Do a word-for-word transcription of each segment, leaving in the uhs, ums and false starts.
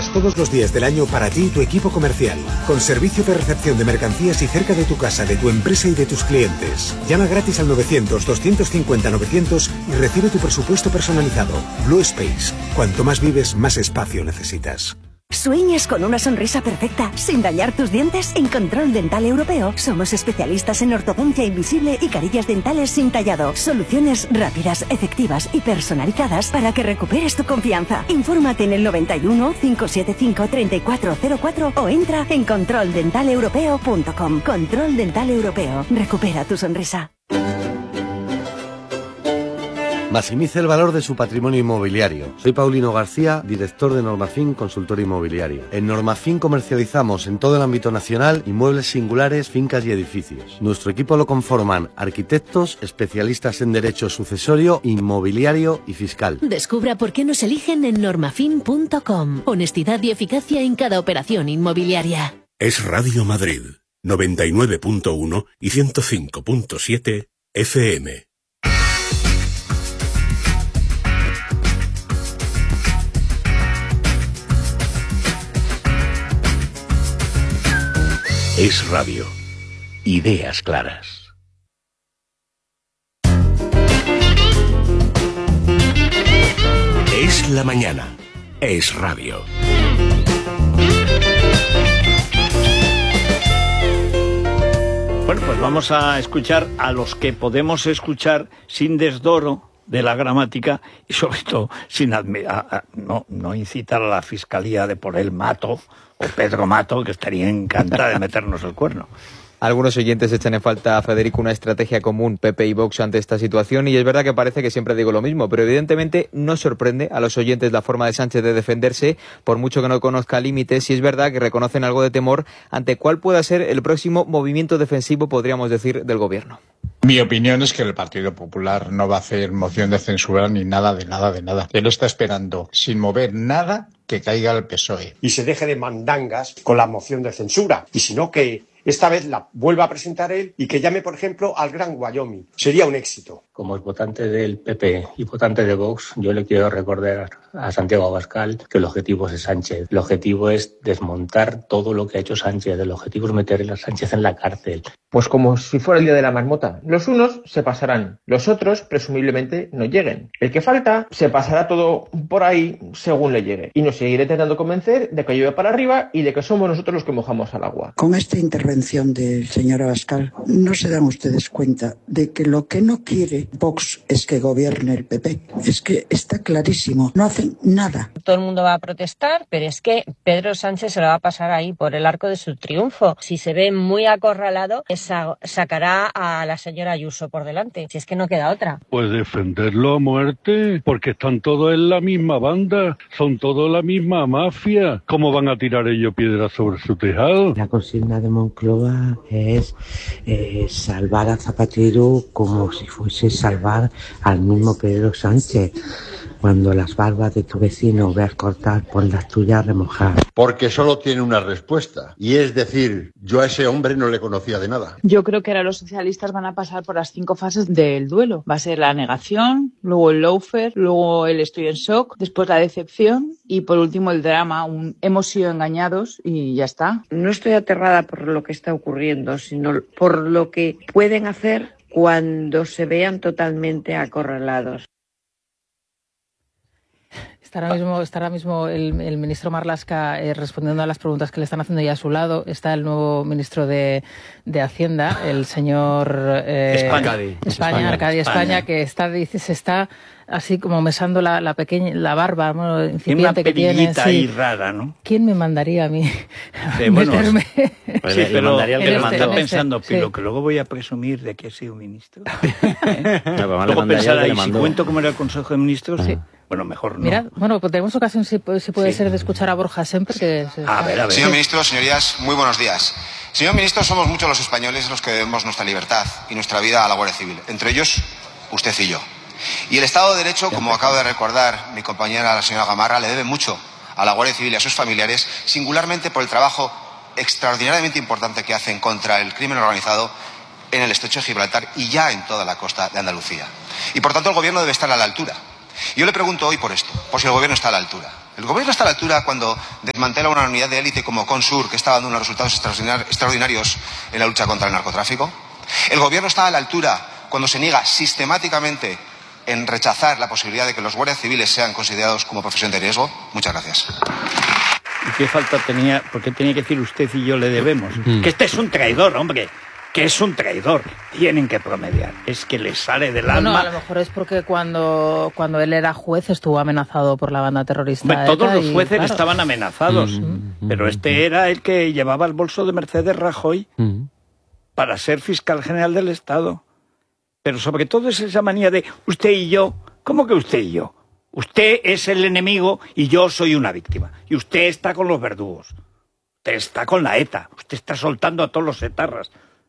compras todos los días del año para ti y tu equipo comercial. Con servicio de recepción de mercancías y cerca de tu casa, de tu empresa y de tus clientes. Llama gratis al novecientos, doscientos cincuenta, novecientos y recibe tu presupuesto personalizado. Blue Space. Cuanto más vives, más espacio necesitas. ¿Sueñas con una sonrisa perfecta sin dañar tus dientes? En Control Dental Europeo somos especialistas en ortodoncia invisible y carillas dentales sin tallado. Soluciones rápidas, efectivas y personalizadas para que recuperes tu confianza. Infórmate en el noventa y uno, cinco siete cinco, treinta y cuatro cero cuatro o entra en control dental europeo punto com. Control Dental Europeo. Recupera tu sonrisa. Maximice el valor de su patrimonio inmobiliario. Soy Paulino García, director de Normafin Consultor Inmobiliario. En Normafin comercializamos en todo el ámbito nacional inmuebles singulares, fincas y edificios. Nuestro equipo lo conforman arquitectos, especialistas en derecho sucesorio, inmobiliario y fiscal. Descubra por qué nos eligen en normafin punto com. Honestidad y eficacia en cada operación inmobiliaria. Es Radio Madrid, noventa y nueve punto uno y ciento cinco punto siete F M. Es radio. Ideas claras. Es la mañana. Es radio. Bueno, pues vamos a escuchar a los que podemos escuchar sin desdoro de la gramática y sobre todo sin admi- a, a, no, no incitar a la Fiscalía de por el Mato o Pedro Mato, que estaría encantada de meternos el cuerno. Algunos oyentes echan en falta a Federico una estrategia común P P y Vox ante esta situación y es verdad que parece que siempre digo lo mismo, pero evidentemente no sorprende a los oyentes la forma de Sánchez de defenderse, por mucho que no conozca límites, y es verdad que reconocen algo de temor ante cuál pueda ser el próximo movimiento defensivo, podríamos decir, del gobierno. Mi opinión es que el Partido Popular no va a hacer moción de censura ni nada de nada de nada. Él está esperando, sin mover nada, que caiga el P S O E. Y se deje de mandangas con la moción de censura. Y si no, que esta vez la vuelva a presentar él y que llame, por ejemplo, al Gran Wyoming. Sería un éxito. Como es votante del P P y votante de Vox, yo le quiero recordar a Santiago Abascal que el objetivo es Sánchez. El objetivo es desmontar todo lo que ha hecho Sánchez. El objetivo es meter a Sánchez en la cárcel. Pues como si fuera el día de la marmota. Los unos se pasarán, los otros presumiblemente no lleguen. El que falta se pasará todo por ahí según le llegue. Y nos seguirá intentando convencer de que llueve para arriba y de que somos nosotros los que mojamos al agua. Con esta intervención del señor Abascal, ¿no se dan ustedes cuenta de que lo que no quiere Vox es que gobierne el P P? Es que está clarísimo, no hacen nada. Todo el mundo va a protestar, pero es que Pedro Sánchez se lo va a pasar ahí por el arco de su triunfo. Si se ve muy acorralado, esa, sacará a la señora Ayuso por delante, si es que no queda otra. Pues defenderlo a muerte, porque están todos en la misma banda, son todos la misma mafia. ¿Cómo van a tirar ellos piedras sobre su tejado? La consigna de Moncloa es eh, salvar a Zapatero como si fuese salvar al mismo Pedro Sánchez. Cuando las barbas de tu vecino veas cortar, pon las tuyas remojar. Porque solo tiene una respuesta, y es decir, yo a ese hombre no le conocía de nada. Yo creo que ahora los socialistas van a pasar por las cinco fases del duelo. Va a ser la negación, luego el lawfare, luego el estoy en shock, después la decepción y por último el drama, un hemos sido engañados y ya está. No estoy aterrada por lo que está ocurriendo, sino por lo que pueden hacer cuando se vean totalmente acorralados. Está ahora mismo, está ahora mismo el, el ministro Marlaska eh, respondiendo a las preguntas que le están haciendo, y a su lado está el nuevo ministro de, de Hacienda, el señor eh, España. España, España, Arcadi España, España, que está, dice, se está así como mesando la, la pequeña, la barba, bueno, incipiente que tiene. Una ahí rara, ¿no? ¿Quién me mandaría a mí sí, bueno, meterme? Pues sí, pero, pero que está este, pensando, este, pero sí. que luego voy a presumir de que he sido ministro. ¿Eh? No, luego pensará, ¿y si cuento cómo era el Consejo de Ministros? Sí. Bueno, mejor no. Mira, bueno, pues tenemos ocasión, si, si puede sí. ser, de escuchar a Borja Semper. Que se a ver, a ver. Señor ministro, señorías, muy buenos días. Señor ministro, somos muchos los españoles los que debemos nuestra libertad y nuestra vida a la Guardia Civil. Entre ellos, usted y yo. Y el Estado de Derecho, como acaba de recordar mi compañera, la señora Gamarra, le debe mucho a la Guardia Civil y a sus familiares, singularmente por el trabajo extraordinariamente importante que hacen contra el crimen organizado en el estrecho de Gibraltar y ya en toda la costa de Andalucía. Y por tanto el Gobierno debe estar a la altura Yo le pregunto hoy por esto, por si el gobierno está a la altura. ¿El gobierno está a la altura cuando desmantela una unidad de élite como Consur, que está dando unos resultados extraordinarios en la lucha contra el narcotráfico? ¿El gobierno está a la altura cuando se niega sistemáticamente en rechazar la posibilidad de que los guardias civiles sean considerados como profesión de riesgo? Muchas gracias. ¿Y qué falta tenía? ¿Por qué tenía que decir usted y yo le debemos? Mm. Que este es un traidor, hombre. Que es un traidor. Tienen que promediar. Es que le sale del alma. No, a lo mejor es porque cuando, cuando él era juez estuvo amenazado por la banda terrorista. Hombre, todos los jueces y, claro, estaban amenazados. Mm. Pero este era el que llevaba el bolso de Mercedes Rajoy mm. para ser fiscal general del Estado. Pero sobre todo es esa manía de usted y yo. ¿Cómo que usted y yo? Usted es el enemigo y yo soy una víctima. Y usted está con los verdugos. Usted está con la ETA. Usted está soltando a todos los etarras.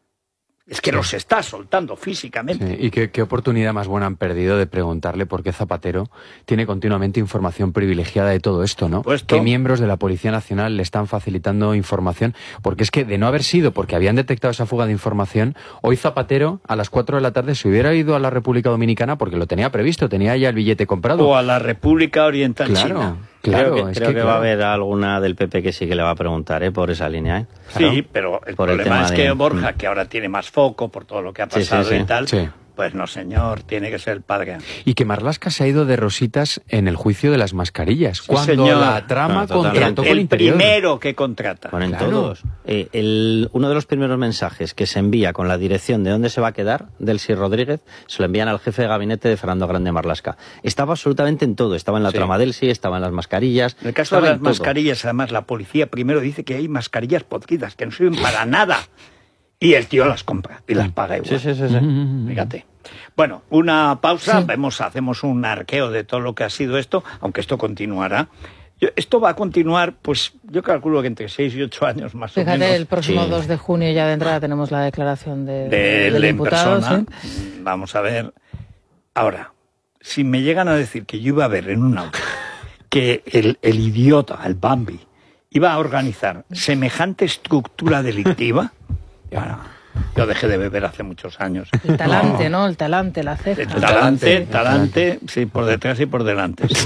Es que sí. los está soltando físicamente. Sí, y qué, qué oportunidad más buena han perdido de preguntarle por qué Zapatero tiene continuamente información privilegiada de todo esto, ¿no? ¿Qué miembros de la Policía Nacional le están facilitando información? Porque es que de no haber sido porque habían detectado esa fuga de información, hoy Zapatero a las cuatro de la tarde se hubiera ido a la República Dominicana porque lo tenía previsto, tenía ya el billete comprado. O a la República Oriental claro. China. Claro, creo que, es creo que, que claro. va a haber alguna del P P que sí que le va a preguntar, ¿eh? Por esa línea, ¿eh? Claro. Sí, pero el por problema el es que de... Borja, que ahora tiene más foco por todo lo que ha pasado sí, sí, sí. y tal, sí. pues no, señor, tiene que ser el padre. Y que Marlaska se ha ido de rositas en el juicio de las mascarillas, sí, cuando señor. la trama no, contrató con el Interior. primero que contrata. Ponen claro. todos. Eh, el, uno de los primeros mensajes que se envía con la dirección de dónde se va a quedar, Delcy Rodríguez, se lo envían al jefe de gabinete de Fernando Grande Marlaska. Estaba absolutamente en todo. Estaba en la sí. trama Delcy, estaba en las mascarillas. En el caso de las mascarillas, además, la policía primero dice que hay mascarillas podridas, que no sirven para nada. Y el tío las compra y las paga igual. Sí, sí, sí. sí. Fíjate. Bueno, una pausa, sí. vemos, hacemos un arqueo de todo lo que ha sido esto, aunque esto continuará. Yo, esto va a continuar, pues yo calculo que entre seis y ocho años más Fíjate, o menos. el próximo sí. dos de junio ya de entrada tenemos la declaración de, de del en imputado. persona. ¿Sí? Vamos a ver. Ahora, si me llegan a decir que yo iba a ver en un auto que el, el idiota, el Bambi, iba a organizar semejante estructura delictiva, bueno, yo dejé de beber hace muchos años. El talante, ¿no? ¿no? El talante, la ceja. El talante, el talante, sí, por detrás y por delante. Sí, sí.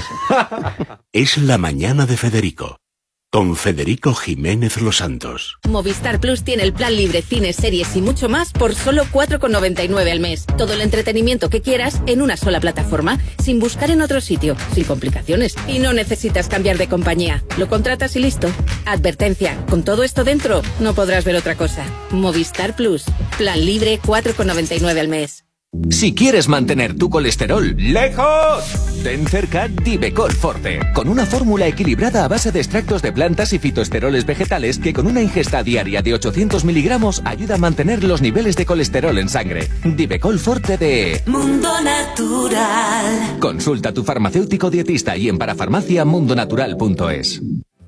Es la mañana de Federico, con Federico Jiménez Los Santos. Movistar Plus tiene el plan libre, cines, series y mucho más por solo cuatro con noventa y nueve al mes. Todo el entretenimiento que quieras en una sola plataforma, sin buscar en otro sitio, sin complicaciones. Y no necesitas cambiar de compañía. Lo contratas y listo. Advertencia, con todo esto dentro, no podrás ver otra cosa. Movistar Plus. Plan libre, cuatro con noventa y nueve al mes. Si quieres mantener tu colesterol lejos, ten cerca Divecol Forte, con una fórmula equilibrada a base de extractos de plantas y fitoesteroles vegetales que con una ingesta diaria de ochocientos miligramos ayuda a mantener los niveles de colesterol en sangre. Divecol Forte de Mundo Natural. Consulta a tu farmacéutico dietista y en parafarmacia mundonatural punto es.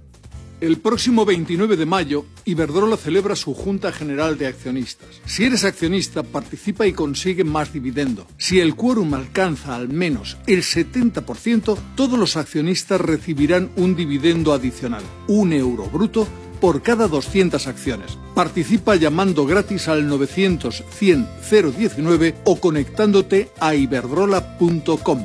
El próximo veintinueve de mayo, Iberdrola celebra su Junta General de Accionistas. Si eres accionista, participa y consigue más dividendo. Si el quórum alcanza al menos el setenta por ciento, todos los accionistas recibirán un dividendo adicional, un euro bruto, por cada doscientas acciones. Participa llamando gratis al novecientos cien cero diecinueve o conectándote a iberdrola punto com.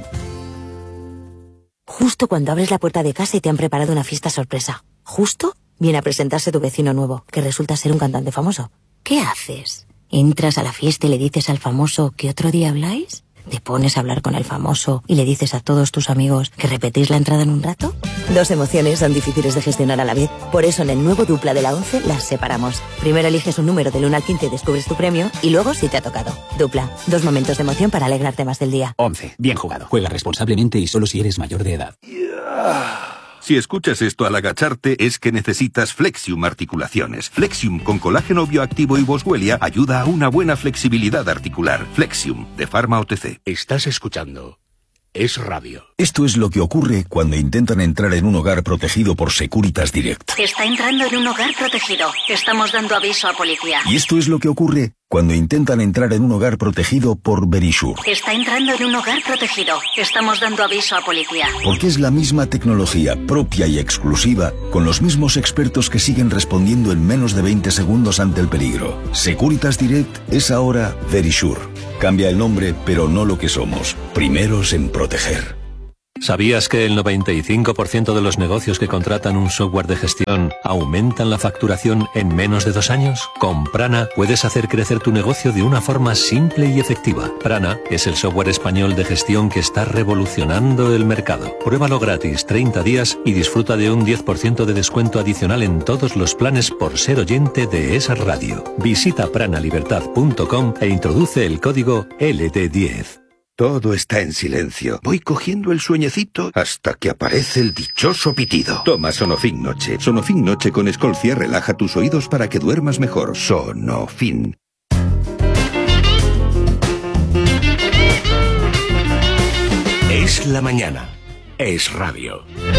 Justo cuando abres la puerta de casa y te han preparado una fiesta sorpresa. Justo viene a presentarse tu vecino nuevo, que resulta ser un cantante famoso. ¿Qué haces? ¿Entras a la fiesta y le dices al famoso que otro día habláis? ¿Te pones a hablar con el famoso y le dices a todos tus amigos que repetís la entrada en un rato? Dos emociones son difíciles de gestionar a la vez. Por eso en el nuevo Dupla de la once las separamos. Primero eliges un número del uno al quince y descubres tu premio, y luego si te ha tocado. Dupla, dos momentos de emoción para alegrarte más del día. once. Bien jugado. Juega responsablemente y solo si eres mayor de edad. Si escuchas esto al agacharte, es que necesitas Flexium Articulaciones. Flexium con colágeno bioactivo y boswellia ayuda a una buena flexibilidad articular. Flexium, de Pharma O T C. Estás escuchando Es Radio. Esto es lo que ocurre cuando intentan entrar en un hogar protegido por Securitas Direct. Está entrando en un hogar protegido. Estamos dando aviso a policía. Y esto es lo que ocurre cuando intentan entrar en un hogar protegido por Verisure. Está entrando en un hogar protegido. Estamos dando aviso a policía. Porque es la misma tecnología propia y exclusiva, con los mismos expertos que siguen respondiendo en menos de veinte segundos ante el peligro. Securitas Direct es ahora Verisure. Cambia el nombre, pero no lo que somos. Primeros en proteger. ¿Sabías que el noventa y cinco por ciento de los negocios que contratan un software de gestión aumentan la facturación en menos de dos años? Con Prana puedes hacer crecer tu negocio de una forma simple y efectiva. Prana es el software español de gestión que está revolucionando el mercado. Pruébalo gratis treinta días y disfruta de un diez por ciento de descuento adicional en todos los planes por ser oyente de esa radio. Visita prana libertad punto com e introduce el código L D diez. Todo está en silencio. Voy cogiendo el sueñecito hasta que aparece el dichoso pitido. Toma Sonofin Noche. Sonofin Noche con Escolcia relaja tus oídos para que duermas mejor. Sonofin. Es la mañana. Es radio.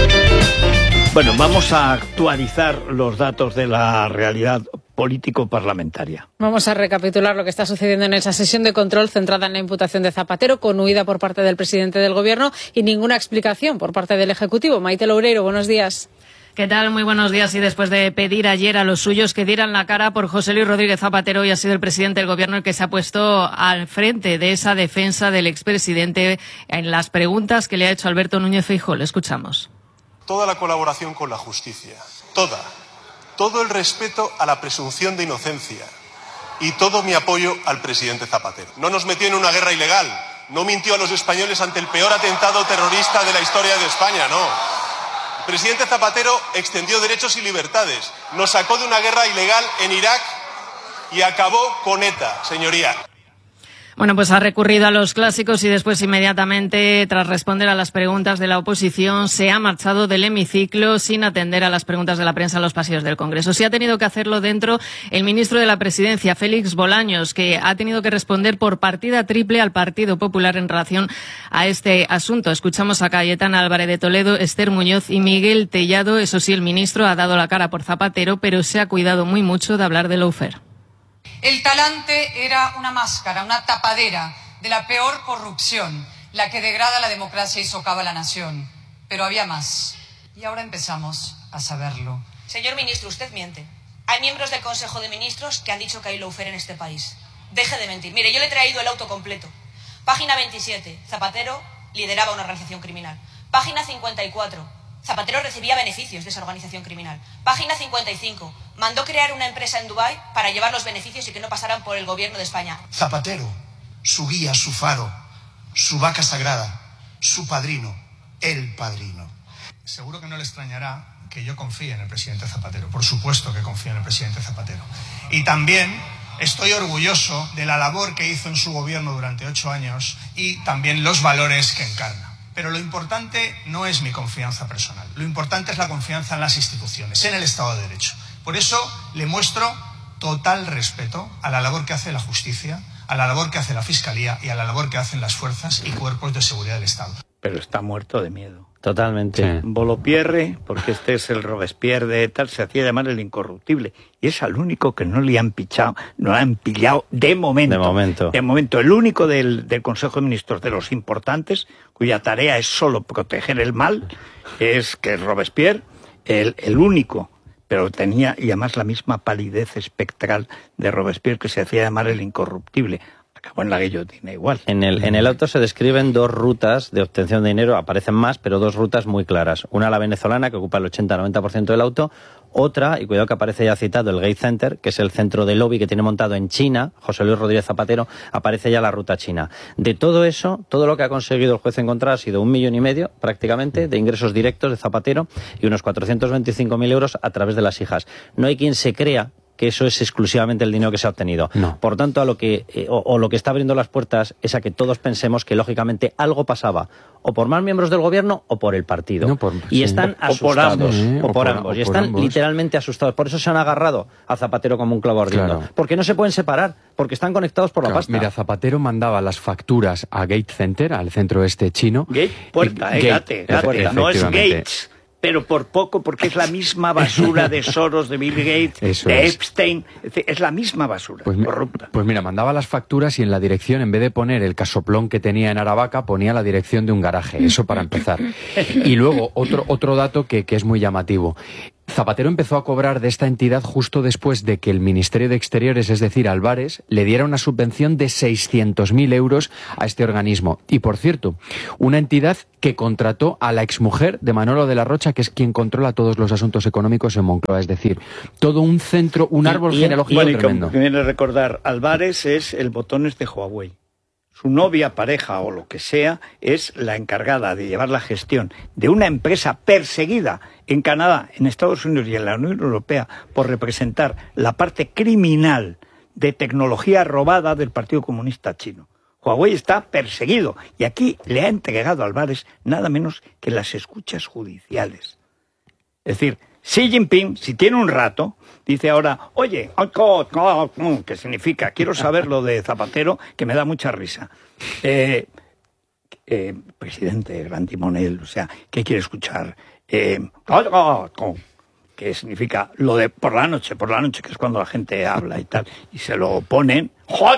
Bueno, vamos a actualizar los datos de la realidad político-parlamentaria. Vamos a recapitular lo que está sucediendo en esa sesión de control centrada en la imputación de Zapatero, con huida por parte del presidente del Gobierno y ninguna explicación por parte del Ejecutivo. Maite Loureiro, buenos días. ¿Qué tal? Muy buenos días. Y después de pedir ayer a los suyos que dieran la cara por José Luis Rodríguez Zapatero, hoy ha sido el presidente del Gobierno el que se ha puesto al frente de esa defensa del expresidente en las preguntas que le ha hecho Alberto Núñez Feijóo. Le escuchamos. Toda la colaboración con la justicia, toda, todo el respeto a la presunción de inocencia y todo mi apoyo al presidente Zapatero. No nos metió en una guerra ilegal, no mintió a los españoles ante el peor atentado terrorista de la historia de España, no. El presidente Zapatero extendió derechos y libertades, nos sacó de una guerra ilegal en Irak y acabó con ETA, señoría. Bueno, pues ha recurrido a los clásicos y después inmediatamente, tras responder a las preguntas de la oposición, se ha marchado del hemiciclo sin atender a las preguntas de la prensa en los pasillos del Congreso. Sí ha tenido que hacerlo dentro el ministro de la Presidencia, Félix Bolaños, que ha tenido que responder por partida triple al Partido Popular en relación a este asunto. Escuchamos a Cayetana Álvarez de Toledo, Esther Muñoz y Miguel Tellado. Eso sí, el ministro ha dado la cara por Zapatero, pero se ha cuidado muy mucho de hablar de lawfare. El talante era una máscara, una tapadera de la peor corrupción, la que degrada la democracia y socava la nación. Pero había más. Y ahora empezamos a saberlo. Señor ministro, usted miente. Hay miembros del Consejo de Ministros que han dicho que hay lawfare en este país. Deje de mentir. Mire, yo le he traído el auto completo. Página veintisiete. Zapatero lideraba una organización criminal. Página cincuenta y cuatro. Zapatero recibía beneficios de esa organización criminal. Página cincuenta y cinco. Mandó crear una empresa en Dubái para llevar los beneficios y que no pasaran por el gobierno de España. Zapatero, su guía, su faro, su vaca sagrada, su padrino, el padrino. Seguro que no le extrañará que yo confíe en el presidente Zapatero. Por supuesto que confío en el presidente Zapatero. Y también estoy orgulloso de la labor que hizo en su gobierno durante ocho años y también los valores que encarna. Pero lo importante no es mi confianza personal. Lo importante es la confianza en las instituciones, en el Estado de Derecho. Por eso le muestro total respeto a la labor que hace la justicia, a la labor que hace la Fiscalía y a la labor que hacen las fuerzas y cuerpos de seguridad del Estado. Pero está muerto de miedo. Totalmente. Sí. Volopierre, porque este es el Robespierre de tal, se hacía llamar el incorruptible. Y es al único que no le han pichado, no le han pillado de momento. De momento. De momento. El único del, del Consejo de Ministros de los importantes, cuya tarea es solo proteger el mal, es que es Robespierre, el, el único. Pero tenía, y además, la misma palidez espectral de Robespierre, que se hacía llamar el incorruptible. Acabó en la guillotina igual. En el, en el auto se describen dos rutas de obtención de dinero, aparecen más, pero dos rutas muy claras. Una, la venezolana, que ocupa el ochenta a noventa por ciento del auto. Otra, y cuidado que aparece ya citado, el Gate Center, que es el centro de lobby que tiene montado en China, José Luis Rodríguez Zapatero, aparece ya la ruta china. De todo eso, todo lo que ha conseguido el juez encontrar ha sido un millón y medio, prácticamente, de ingresos directos de Zapatero y unos cuatrocientos veinticinco mil euros a través de las hijas. No hay quien se crea que eso es exclusivamente el dinero que se ha obtenido. No. Por tanto, a lo que eh, o, o lo que está abriendo las puertas es a que todos pensemos que, lógicamente, algo pasaba, o por más miembros del gobierno o por el partido. No, por, y sí. están o, asustados. O por ambos. Sí, o, o por ambos. Y están ambos. literalmente asustados. Por eso se han agarrado a Zapatero como un clavo ardiendo. Claro. Porque no se pueden separar, porque están conectados por claro. la pasta. Mira, Zapatero mandaba las facturas a Gate Center, al centro este chino. Gate, puerta, y, eh, gate, gate, gate. No es Gates. Pero por poco, porque es la misma basura de Soros, de Bill Gates, Eso de es. Epstein, es la misma basura, pues, corrupta. Pues mira, mandaba las facturas y en la dirección, en vez de poner el casoplón que tenía en Aravaca, ponía la dirección de un garaje, eso para empezar. Y luego, otro, otro dato que, que es muy llamativo. Zapatero empezó a cobrar de esta entidad justo después de que el Ministerio de Exteriores, es decir, Álvarez, le diera una subvención de seiscientos mil euros a este organismo. Y, por cierto, una entidad que contrató a la exmujer de Manolo de la Rocha, que es quien controla todos los asuntos económicos en Moncloa. Es decir, todo un centro, un árbol y, genealógico bueno, tremendo. Que viene a recordar, Álvarez es el botones de Huawei. Su novia, pareja o lo que sea es la encargada de llevar la gestión de una empresa perseguida en Canadá, en Estados Unidos y en la Unión Europea por representar la parte criminal de tecnología robada del Partido Comunista Chino. Huawei está perseguido y aquí le ha entregado a Álvarez nada menos que las escuchas judiciales. Es decir, Xi Jinping, si tiene un rato, dice ahora, oye, ¿qué significa? Quiero saber lo de Zapatero, que me da mucha risa. Eh, eh, presidente, gran timonel, o sea, ¿qué quiere escuchar? Eh, ¿Qué significa? Lo de por la noche, por la noche, que es cuando la gente habla y tal, y se lo ponen.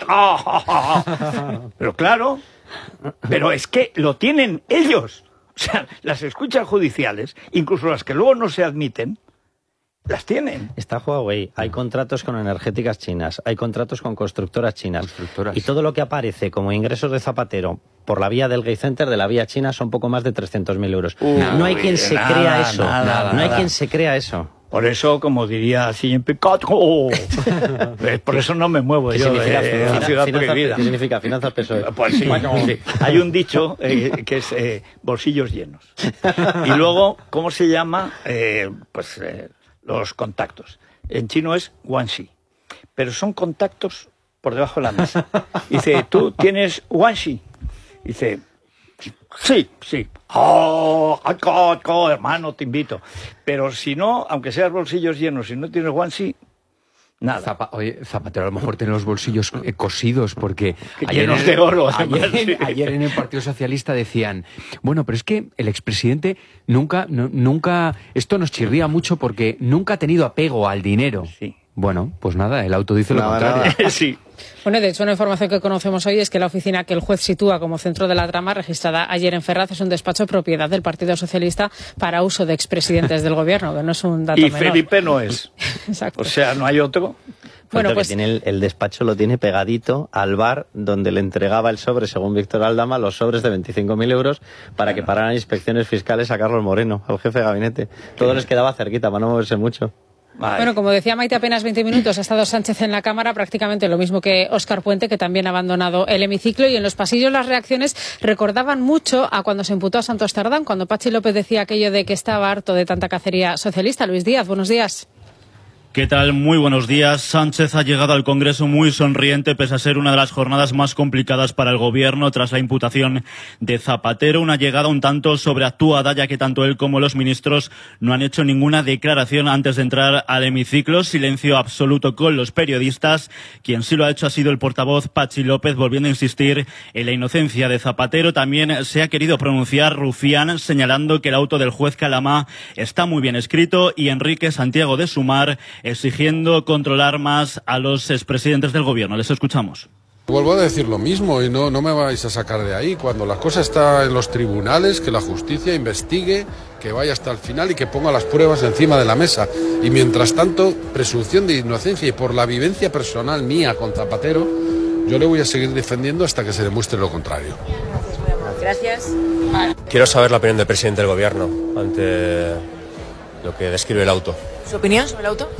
Pero claro, pero es que lo tienen ellos. O sea, las escuchas judiciales, incluso las que luego no se admiten, las tienen. Está Huawei, hay contratos con energéticas chinas, hay contratos con constructoras chinas. Constructoras. Y todo lo que aparece como ingresos de Zapatero por la vía del Gate Center, de la vía china, son poco más de trescientos mil euros. Uh, no hay quien se nada, crea eso. Nada, nada, no hay nada. quien se crea eso. Por eso, como diría Xi Jinping, oh, por eso no me muevo yo significa, de eh, la ciudad prohibida. ¿Qué significa? Finanzas P S O E. Pues sí, sí. Hay un dicho eh, que es eh, bolsillos llenos. Y luego, ¿cómo se llama? Eh, pues eh, los contactos. En chino es guanxi. Pero son contactos por debajo de la mesa. Dice, ¿tú tienes guanxi? Dice, sí, sí. Oh, oh, oh, hermano, te invito. Pero si no, aunque seas bolsillos llenos, si no tienes guanxi, nada. Zapa, oye, Zapatero a lo mejor tiene los bolsillos eh, cosidos porque ayer, llenos de oro. Ayer, además, sí. ayer en el Partido Socialista decían, bueno, pero es que el expresidente nunca, no, nunca, esto nos chirría mucho porque nunca ha tenido apego al dinero. Sí. Bueno, pues nada, el auto dice lo nada, contrario. Nada. Sí. Bueno, de hecho, una información que conocemos hoy es que la oficina que el juez sitúa como centro de la trama, registrada ayer en Ferraz, es un despacho propiedad del Partido Socialista para uso de expresidentes del gobierno, que no es un dato y menor. Felipe no es. Exacto. O sea, no hay otro. Bueno, pues tiene el, el despacho lo tiene pegadito al bar donde le entregaba el sobre, según Víctor Aldama, los sobres de veinticinco mil euros para que pararan inspecciones fiscales a Carlos Moreno, al jefe de gabinete. Todo les quedaba cerquita para no moverse mucho. Ay. Bueno, como decía Maite, apenas veinte minutos ha estado Sánchez en la Cámara, prácticamente lo mismo que Óscar Puente, que también ha abandonado el hemiciclo, y en los pasillos las reacciones recordaban mucho a cuando se imputó a Santos Tardán, cuando Pachi López decía aquello de que estaba harto de tanta cacería socialista. Luis Díaz, buenos días. ¿Qué tal? Muy buenos días. Sánchez ha llegado al Congreso muy sonriente, pese a ser una de las jornadas más complicadas para el Gobierno tras la imputación de Zapatero. Una llegada un tanto sobreactuada, ya que tanto él como los ministros no han hecho ninguna declaración antes de entrar al hemiciclo. Silencio absoluto con los periodistas. Quien sí lo ha hecho ha sido el portavoz Pachi López, volviendo a insistir en la inocencia de Zapatero. También se ha querido pronunciar Rufián, señalando que el auto del juez Calamá está muy bien escrito, y Enrique Santiago de Sumar exigiendo controlar más a los expresidentes del gobierno. Les escuchamos. Vuelvo a decir lo mismo y no, no me vais a sacar de ahí. Cuando la cosa está en los tribunales, que la justicia investigue, que vaya hasta el final y que ponga las pruebas encima de la mesa. Y mientras tanto, presunción de inocencia, y por la vivencia personal mía con Zapatero, yo le voy a seguir defendiendo hasta que se demuestre lo contrario. Gracias. Quiero saber la opinión del presidente del gobierno ante lo que describe el auto. ¿Su opinión sobre el auto?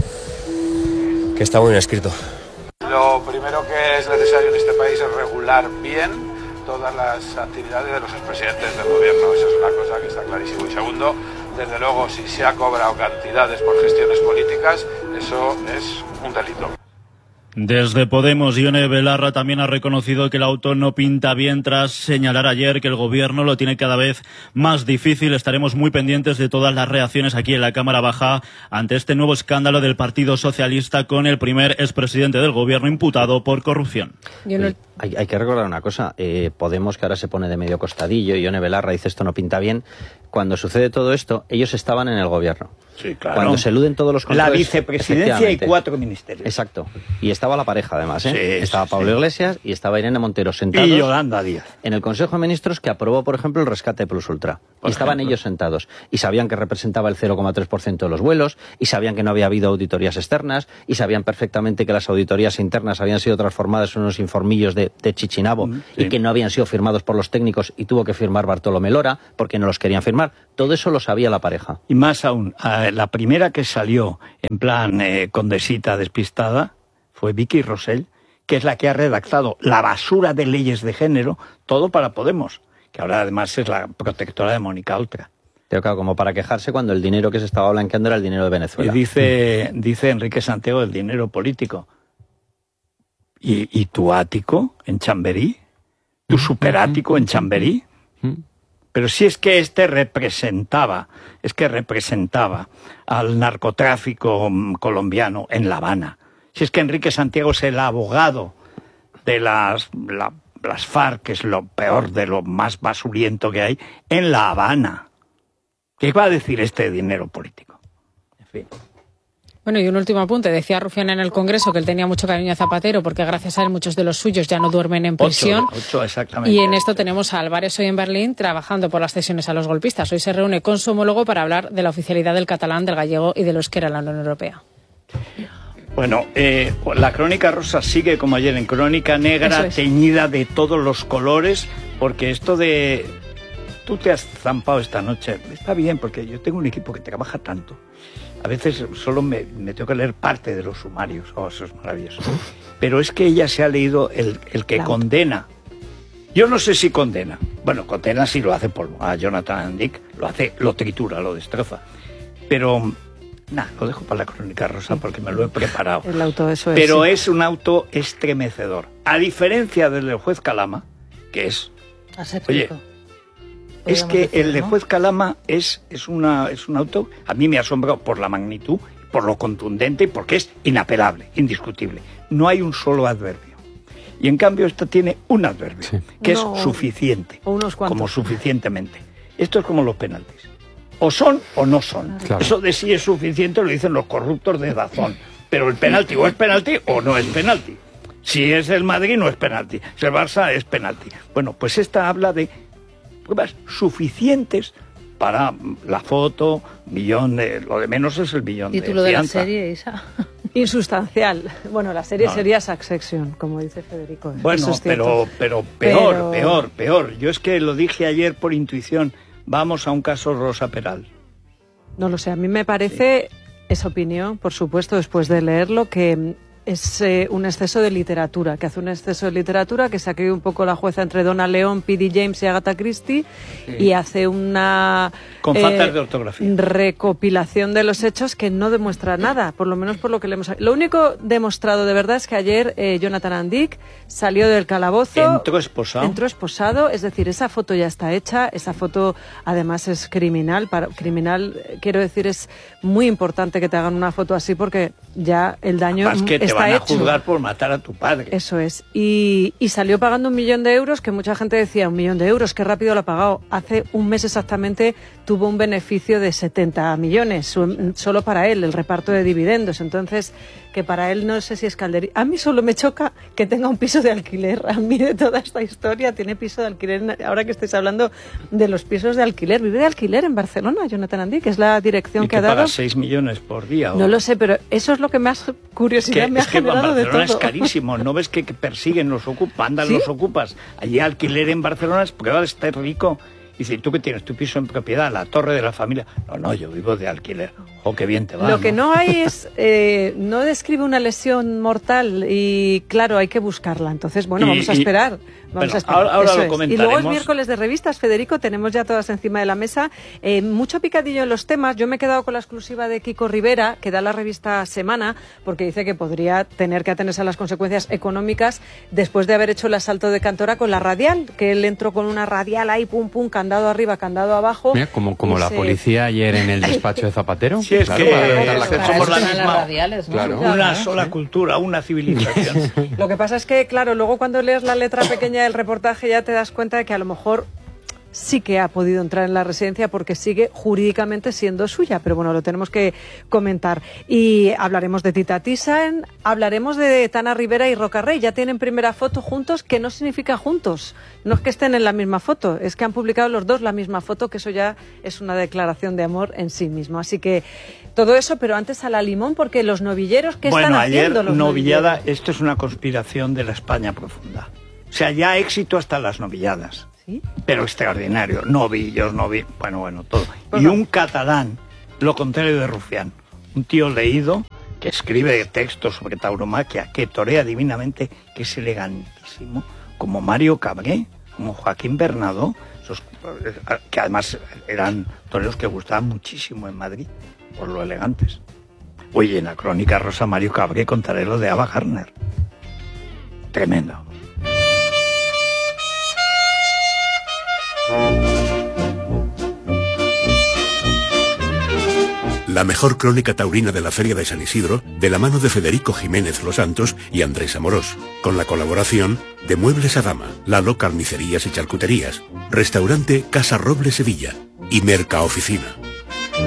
Que está muy bien escrito. Lo primero que es necesario en este país es regular bien todas las actividades de los expresidentes del gobierno. Eso es una cosa que está clarísimo. Y segundo, desde luego, si se ha cobrado cantidades por gestiones políticas, eso es un delito. Desde Podemos, Ione Belarra también ha reconocido que el auto no pinta bien tras señalar ayer que el gobierno lo tiene cada vez más difícil. Estaremos muy pendientes de todas las reacciones aquí en la Cámara Baja ante este nuevo escándalo del Partido Socialista con el primer expresidente del gobierno imputado por corrupción. Yo no... Hay, hay que recordar una cosa, eh, Podemos, que ahora se pone de medio costadillo, y Ione Belarra dice esto no pinta bien, cuando sucede todo esto, ellos estaban en el gobierno. Sí, claro. Cuando se eluden todos los controles... La vicepresidencia y cuatro ministerios. Exacto. Y estaba la pareja, además, ¿eh? Sí, estaba sí, Pablo sí. Iglesias y estaba Irene Montero sentados... Y Yolanda Díaz. En el Consejo de Ministros que aprobó, por ejemplo, el rescate de Plus Ultra. Por y estaban ejemplo. ellos sentados. Y sabían que representaba el cero coma tres por ciento de los vuelos, y sabían que no había habido auditorías externas, y sabían perfectamente que las auditorías internas habían sido transformadas en unos informillos de, de Chichinabo, mm, sí. y que no habían sido firmados por los técnicos, y tuvo que firmar Bartolomé Lora, porque no los querían firmar. Todo eso lo sabía la pareja. Y más aún, la primera que salió en plan eh, condesita despistada fue Vicky Rosell, que es la que ha redactado la basura de leyes de género, todo para Podemos, que ahora además es la protectora de Mónica Oltra. Pero claro, como para quejarse cuando el dinero que se estaba blanqueando era el dinero de Venezuela. Y dice, dice Enrique Santiago el dinero político. ¿Y, y tu ático en Chamberí? ¿Tu superático en Chamberí? Pero si es que este representaba, es que representaba al narcotráfico colombiano en La Habana. Si es que Enrique Santiago es el abogado de las, la, las FARC, que es lo peor de lo más basuriento que hay, en La Habana. ¿Qué va a decir este dinero político? En fin. Bueno, y un último apunte. Decía Rufián en el Congreso que él tenía mucho cariño a Zapatero porque gracias a él muchos de los suyos ya no duermen en prisión. Ocho, ocho exactamente. Y en esto tenemos a Álvarez hoy en Berlín trabajando por las cesiones a los golpistas. Hoy se reúne con su homólogo para hablar de la oficialidad del catalán, del gallego y del euskera en la Unión Europea. Bueno, eh, la crónica rosa sigue como ayer en crónica negra, es. teñida de todos los colores, porque esto de... Tú te has zampado esta noche. Está bien, porque yo tengo un equipo que trabaja tanto. A veces solo me, me tengo que leer parte de los sumarios. Oh, eso es maravilloso. Pero es que ella se ha leído el, el que claro. condena. Yo no sé si condena. Bueno, condena si lo hace polvo. A Jonathan Dick lo hace, lo tritura, lo destroza. Pero, nada, lo dejo para la crónica rosa porque me lo he preparado. El auto, eso es. Pero sí. es un auto estremecedor. A diferencia del juez Calama, que es... Aséptico. Oye, es que decir, el de juez Calama es, es, una, es un auto, a mí me ha asombrado por la magnitud, por lo contundente y porque es inapelable, indiscutible. No hay un solo adverbio. Y en cambio esta tiene un adverbio, sí. que no, es suficiente, o unos cuantos. como suficientemente. Esto es como los penaltis. O son o no son. Claro. Eso de si es suficiente lo dicen los corruptos de Dazón. Pero el penalti o es penalti o no es penalti. Si es el Madrid no es penalti, si el Barça es penalti. Bueno, pues esta habla de pruebas suficientes para la foto, millón de... Lo de menos es el millón de título de la serie, Isa. Insustancial. Bueno, la serie no. sería Succession, como dice Federico. Bueno, es pero, pero peor, pero... peor, peor. Yo es que lo dije ayer por intuición. Vamos a un caso Rosa Peral. No lo sé, a mí me parece, sí. esa opinión, por supuesto, después de leerlo, que... es eh, un exceso de literatura, que hace un exceso de literatura, que se ha creído un poco la jueza entre Donna León, P D James y Agatha Christie, sí. y hace una Con eh, faltas de ortografía. recopilación de los hechos que no demuestra nada, por lo menos por lo que le hemos... Lo único demostrado de verdad es que ayer eh, Jonathan Andic salió del calabozo... Entró esposado. Entró esposado, es decir, esa foto ya está hecha, esa foto además es criminal, para, criminal, quiero decir, es muy importante que te hagan una foto así porque ya el daño Además que te está van a hecho. juzgar por matar a tu padre. Eso es. Y, y salió pagando un millón de euros, que mucha gente decía, un millón de euros, qué rápido lo ha pagado. Hace un mes exactamente tuvo un beneficio de setenta millones, solo para él, el reparto de dividendos. Entonces, que para él no sé si es calderilla. A mí solo me choca que tenga un piso de alquiler. A mí de toda esta historia tiene piso de alquiler. Ahora que estáis hablando de los pisos de alquiler, vive de alquiler en Barcelona, Jonathan Andic, que es la dirección ¿Y que, que ha dado. paga seis millones por día? ¿O? No lo sé, pero eso es lo que más curiosidad que, me ha es que generado de todo. Barcelona es carísimo. ¿No ves que, que persiguen los ocupas, andan ¿Sí? los ocupas? Allí alquiler en Barcelona es porque va a estar rico. Y dice, ¿tú qué tienes? ¿Tu piso en propiedad? ¿La torre de la familia? No, no, yo vivo de alquiler. ¡Oh, qué bien te va! Lo que no hay es... Eh, no describe una lesión mortal y, claro, hay que buscarla. Entonces, bueno, y, vamos a esperar. Vamos bueno, a esperar. Ahora, ahora lo es. comentaremos. Y luego es miércoles de revistas, Federico, tenemos ya todas encima de la mesa. Eh, mucho picadillo en los temas. Yo me he quedado con la exclusiva de Kiko Rivera, que da la revista Semana, porque dice que podría tener que atenerse a las consecuencias económicas después de haber hecho el asalto de Cantora con la radial, que él entró con una radial ahí, pum, pum, cantando. candado arriba, candado abajo. Mira, como, como la se... policía ayer en el despacho de Zapatero. Sí, es claro, que la somos la misma, radiales, ¿no? claro. una sola sí. cultura, una civilización. Lo que pasa es que, claro, luego cuando lees la letra pequeña del reportaje ya te das cuenta de que a lo mejor sí que ha podido entrar en la residencia porque sigue jurídicamente siendo suya, pero bueno, lo tenemos que comentar. Y hablaremos de Tita Thyssen, hablaremos de Tana Rivera y Roca Rey. Ya tienen primera foto juntos, que no significa juntos. No es que estén en la misma foto, es que han publicado los dos la misma foto, que eso ya es una declaración de amor en sí mismo. Así que todo eso, pero antes a la limón, porque los novilleros, ¿qué bueno, están haciendo los novillada, novilleros? Esto es una conspiración de la España profunda. O sea, ya éxito hasta las novilladas. ¿Sí? Pero extraordinario, novillos, novi... bueno, bueno, todo. Pues y no. Un catalán, lo contrario de Rufián, un tío leído que escribe textos sobre tauromaquia, que torea divinamente, que es elegantísimo, como Mario Cabré, como Joaquín Bernadó, esos, que además eran toreros que gustaban muchísimo en Madrid, por lo elegantes. Oye, en la crónica rosa Mario Cabré contaré lo de Ava Gardner. Tremendo. La mejor crónica taurina de la Feria de San Isidro, de la mano de Federico Jiménez Los Santos y Andrés Amorós, con la colaboración de Muebles Adama, Lalo Carnicerías y Charcuterías, Restaurante Casa Roble Sevilla y Merca Oficina.